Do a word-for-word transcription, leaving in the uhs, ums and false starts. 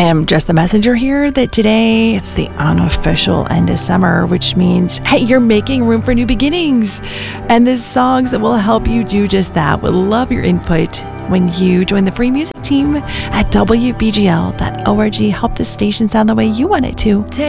I am just the messenger here that today it's the unofficial end of summer, which means, hey, you're making room for new beginnings. And there's songs that will help you do just that. Would love your input when you join the free music team at W B G L dot org. Help the station sound the way you want it to. Take